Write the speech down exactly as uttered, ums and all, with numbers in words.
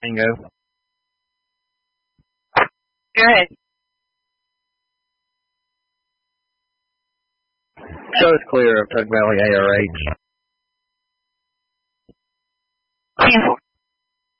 Bingo. Good. Show is clear of Tug Valley A R H. Cancel.